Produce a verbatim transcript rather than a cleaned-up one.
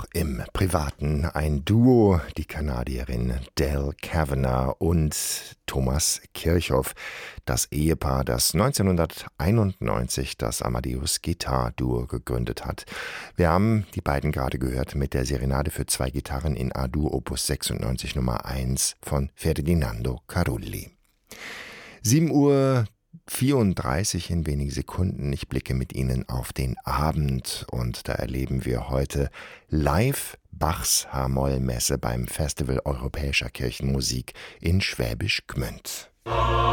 im Privaten ein Duo, die Kanadierin Del Kavanagh und Thomas Kirchhoff, das Ehepaar, das neunzehnhunderteinundneunzig das Amadeus Guitar Duo gegründet hat. Wir haben die beiden gerade gehört mit der Serenade für zwei Gitarren in A-Dur Opus sechsundneunzig Nummer eins von Ferdinando Carulli. sieben Uhr vierunddreißig in wenigen Sekunden. Ich blicke mit Ihnen auf den Abend und da erleben wir heute live Bachs H-Moll-Messe beim Festival Europäischer Kirchenmusik in Schwäbisch Gmünd.